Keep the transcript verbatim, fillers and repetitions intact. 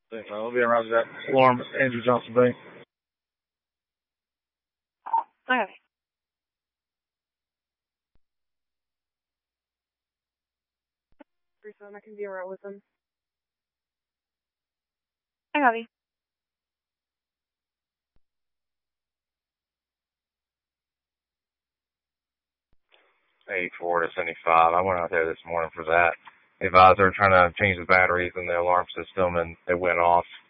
Thanks, man. We'll be around that alarm at Andrew Johnson Bank. Okay. Bruce, I can be around with him. I got you. eighty-four to seventy-five. I went out there this morning for that. They advised they were trying to change the batteries in the alarm system, and it went off